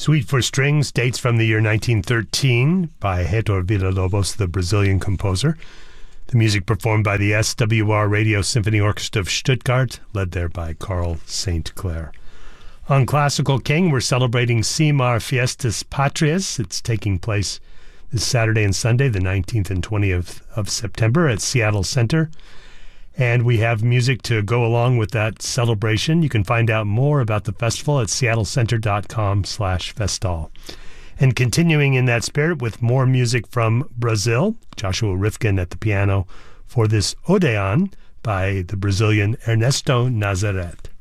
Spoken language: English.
Suite for Strings dates from the year 1913 by Heitor Villa-Lobos, the Brazilian composer. The music performed by the SWR Radio Symphony Orchestra of Stuttgart, led there by Carl St. Clair. On Classical King, we're celebrating CIMAR Fiestas Patrias. It's taking place this Saturday and Sunday, the 19th and 20th of September at Seattle Center. And we have music to go along with that celebration. You can find out more about the festival at seattlecenter.com/festal. And continuing in that spirit with more music from Brazil, Joshua Rifkin at the piano for this Odeon by the Brazilian Ernesto Nazareth.